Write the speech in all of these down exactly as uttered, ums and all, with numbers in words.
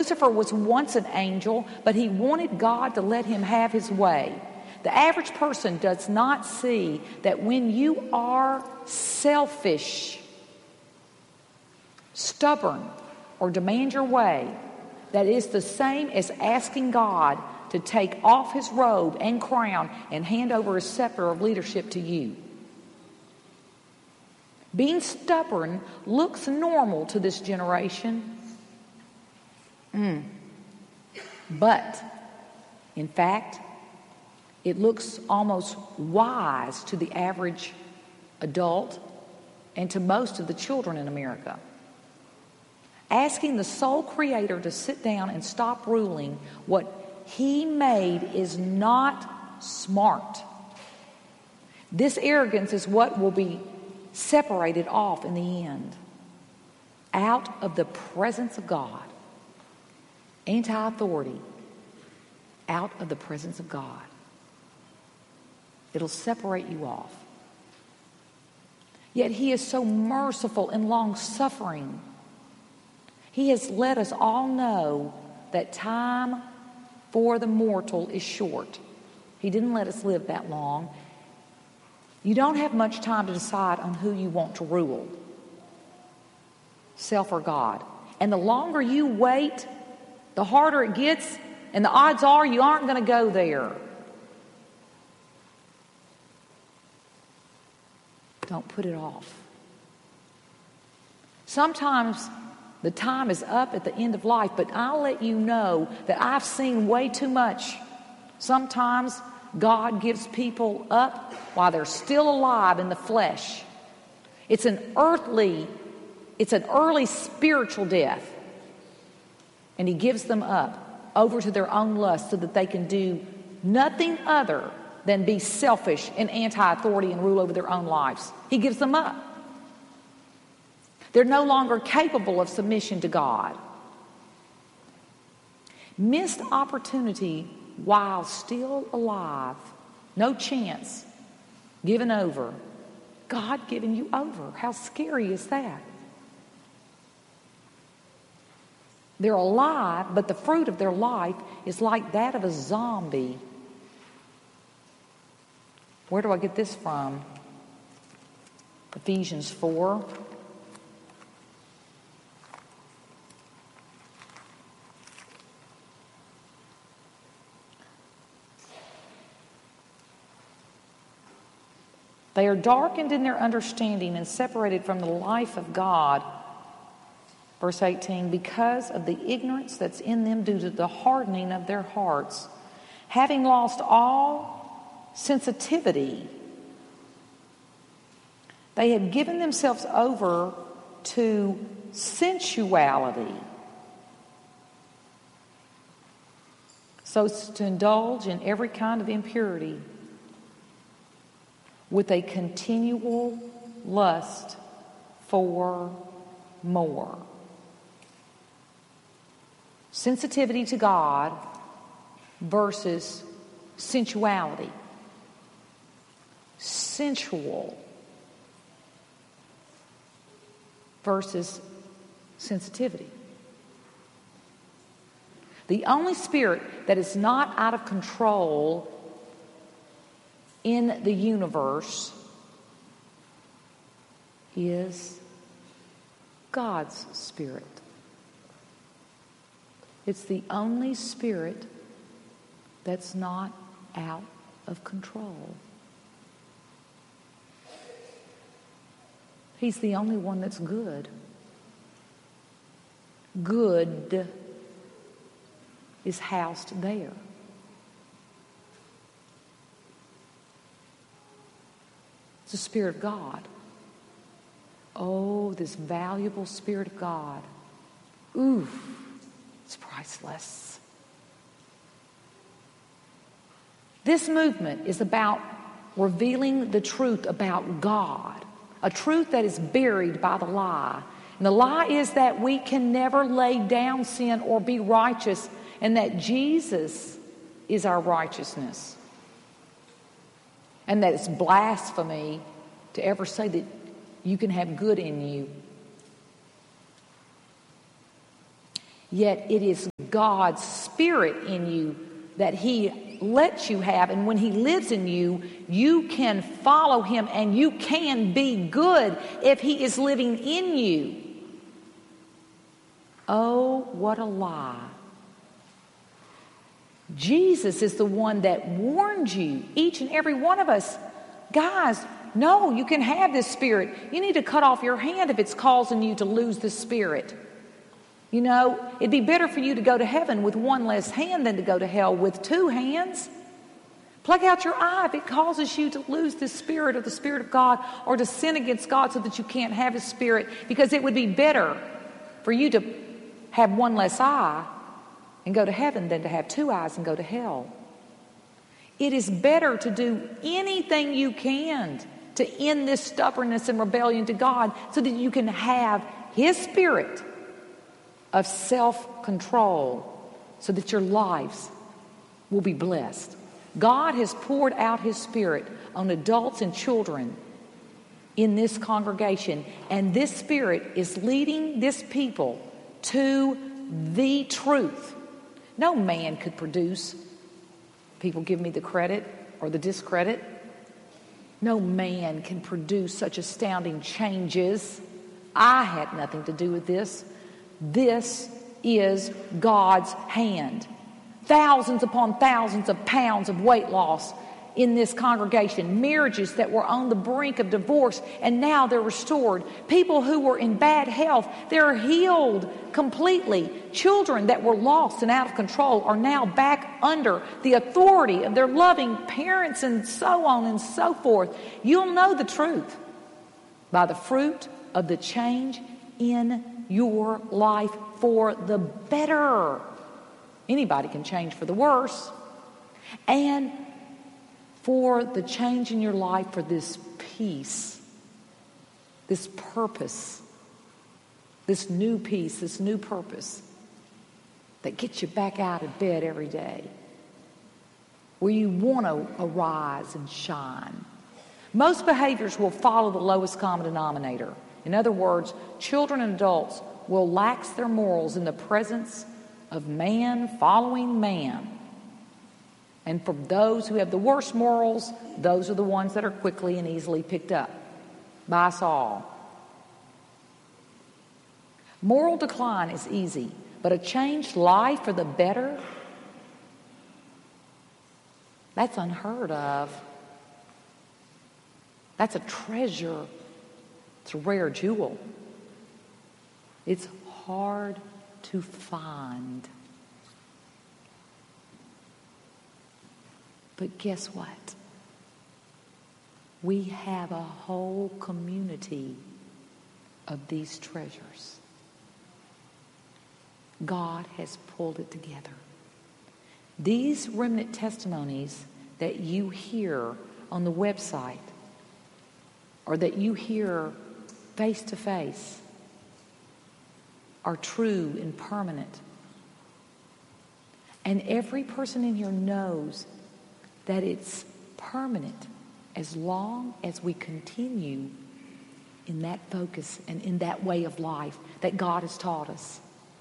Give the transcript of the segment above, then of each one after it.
Lucifer was once an angel, but he wanted God to let him have his way. The average person does not see that when you are selfish, stubborn, or demand your way, that is the same as asking God to take off his robe and crown and hand over his scepter of leadership to you. Being stubborn looks normal to this generation. Mm. But, in fact, it looks almost wise to the average adult and to most of the children in America. Asking the sole creator to sit down and stop ruling what he made is not smart. This arrogance is what will be separated off in the end. Out of the presence of God. Anti-authority. Out of the presence of God. It'll separate you off. Yet he is so merciful and long-suffering. He has let us all know that time for the mortal is short. He didn't let us live that long. You don't have much time to decide on who you want to rule, self or God. And the longer you wait, the harder it gets, and the odds are you aren't going to go there. Don't put it off. Sometimes the time is up at the end of life, but I'll let you know that I've seen way too much. Sometimes God gives people up while they're still alive in the flesh. It's an earthly, it's an early spiritual death. And he gives them up over to their own lust so that they can do nothing other than be selfish and anti-authority and rule over their own lives. He gives them up. They're no longer capable of submission to God. Missed opportunity while still alive. No chance. Given over. God giving you over. How scary is that? They're alive, but the fruit of their life is like that of a zombie. Where do I get this from? Ephesians four. They are darkened in their understanding and separated from the life of God. Verse eighteen, because of the ignorance that's in them due to the hardening of their hearts, having lost all sensitivity, they had given themselves over to sensuality. So as to indulge in every kind of impurity with a continual lust for more. Sensitivity to God versus sensuality. Sensual versus sensitivity. The only spirit that is not out of control in the universe is God's spirit. It's the only spirit that's not out of control. He's the only one that's good. Good is housed there. It's the Spirit of God. Oh, this valuable Spirit of God. Ooh, it's priceless. This movement is about revealing the truth about God, a truth that is buried by the lie. And the lie is that we can never lay down sin or be righteous, and that Jesus is our righteousness. And that it's blasphemy to ever say that you can have good in you. Yet it is God's Spirit in you that He lets you have. And when He lives in you, you can follow Him and you can be good if He is living in you. Oh, what a lie. Jesus is the one that warned you, each and every one of us. Guys, no, you can have this Spirit. You need to cut off your hand if it's causing you to lose the Spirit. You know, it'd be better for you to go to heaven with one less hand than to go to hell with two hands. Pluck out your eye if it causes you to lose the Spirit of the Spirit of God, or to sin against God so that you can't have His Spirit, because it would be better for you to have one less eye and go to heaven than to have two eyes and go to hell. It is better to do anything you can to end this stubbornness and rebellion to God so that you can have His Spirit of self-control so that your lives will be blessed. God has poured out His Spirit on adults and children in this congregation, and this Spirit is leading this people to the truth. No man could produce, people give me the credit or the discredit, no man can produce such astounding changes. I had nothing to do with this. This is God's hand. Thousands upon thousands of pounds of weight loss in this congregation. Marriages that were on the brink of divorce and now they're restored. People who were in bad health, they're healed completely. Children that were lost and out of control are now back under the authority of their loving parents, and so on and so forth. You'll know the truth by the fruit of the change in your life for the better. Anybody can change for the worse. And for the change in your life for this peace, this purpose, this new peace, this new purpose that gets you back out of bed every day, where you want to arise and shine. Most behaviors will follow the lowest common denominator. In other words, children and adults will lax their morals in the presence of man following man. And for those who have the worst morals, those are the ones that are quickly and easily picked up by us all. Moral decline is easy, but a changed life for the better, that's unheard of. That's a treasure. It's a rare jewel. It's hard to find. But guess what? We have a whole community of these treasures. God has pulled it together. These remnant testimonies that you hear on the website, or that you hear face to face, are true and permanent. And every person in here knows that it's permanent as long as we continue in that focus and in that way of life that God has taught us.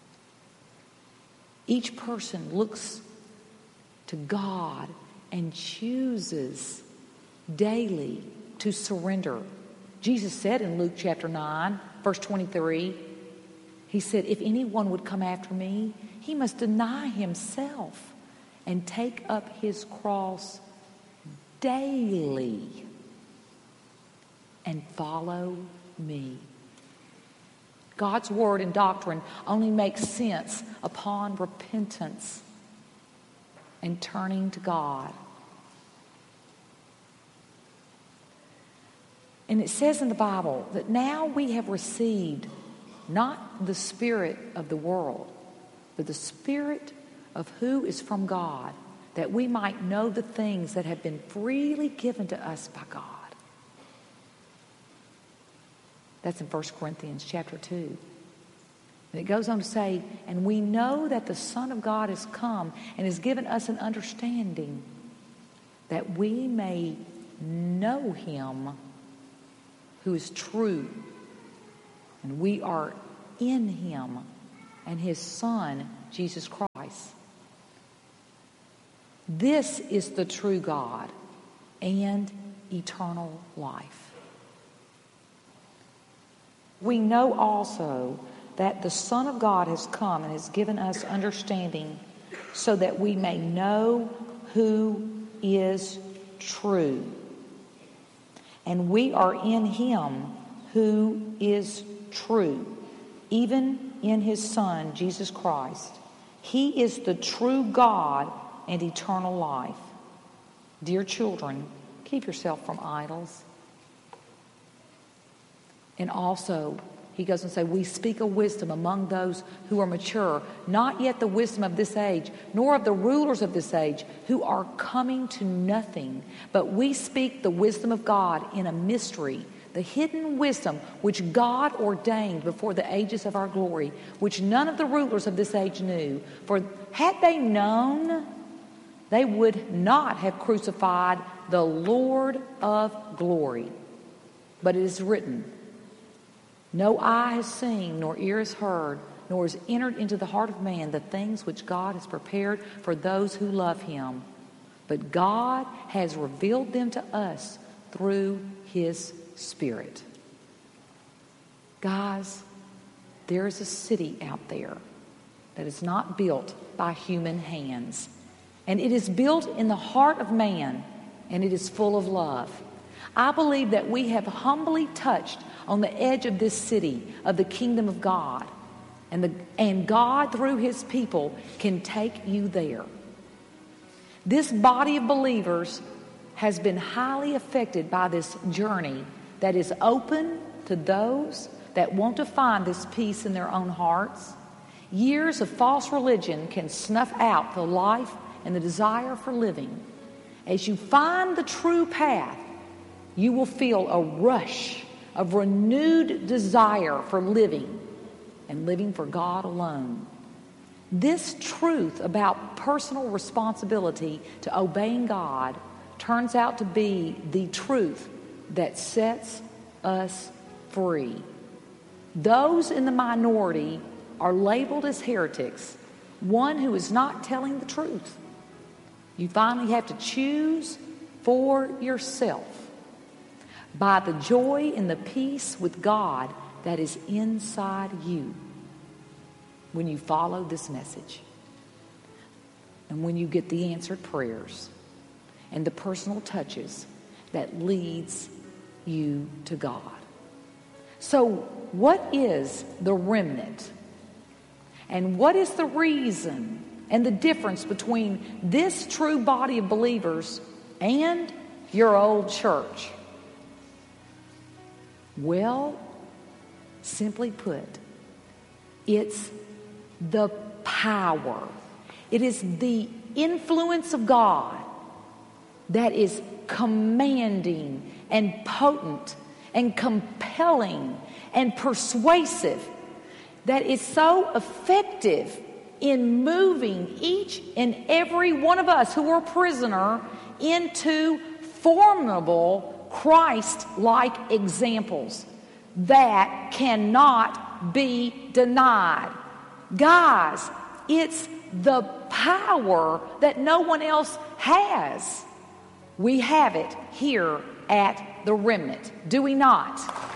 Each person looks to God and chooses daily to surrender. Jesus said in Luke chapter nine, verse twenty-three, He said, if anyone would come after me, he must deny himself and take up his cross daily and follow me. God's word and doctrine only makes sense upon repentance and turning to God. And it says in the Bible that now we have received not the spirit of the world, but the Spirit of who is from God, that we might know the things that have been freely given to us by God. That's in First Corinthians chapter two. And it goes on to say, and we know that the Son of God has come and has given us an understanding that we may know Him who is true, and we are in Him and his Son, Jesus Christ. This is the true God and eternal life. We know also that the Son of God has come and has given us understanding so that we may know who is true. And we are in him who is true, even in his Son, Jesus Christ. He is the true God and eternal life. Dear children, keep yourself from idols. And also, he goes and says, we speak of wisdom among those who are mature, not yet the wisdom of this age, nor of the rulers of this age, who are coming to nothing. But we speak the wisdom of God in a mystery, the hidden wisdom which God ordained before the ages of our glory, which none of the rulers of this age knew. For had they known, they would not have crucified the Lord of glory. But it is written, no eye has seen, nor ear has heard, nor has entered into the heart of man the things which God has prepared for those who love him. But God has revealed them to us through his Spirit. Guys, there is a city out there that is not built by human hands. And it is built in the heart of man, and it is full of love. I believe that we have humbly touched on the edge of this city, of the kingdom of God. And, the, and God, through his people, can take you there. This body of believers has been highly affected by this journey that is open to those that want to find this peace in their own hearts. Years of false religion can snuff out the life and the desire for living. As you find the true path, you will feel a rush of renewed desire for living and living for God alone. This truth about personal responsibility to obeying God turns out to be the truth that sets us free. Those in the minority are labeled as heretics, one who is not telling the truth. You finally have to choose for yourself by the joy and the peace with God that is inside you when you follow this message and when you get the answered prayers and the personal touches that leads you to God. So what is the remnant? And what is the reason and the difference between this true body of believers and your old church? Well, simply put, it's the power. It is the influence of God that is commanding and potent and compelling and persuasive, that is so effective in moving each and every one of us who are a prisoner into formidable Christ-like examples that cannot be denied. Guys, it's the power that no one else has. We have it here at the Remnant, do we not?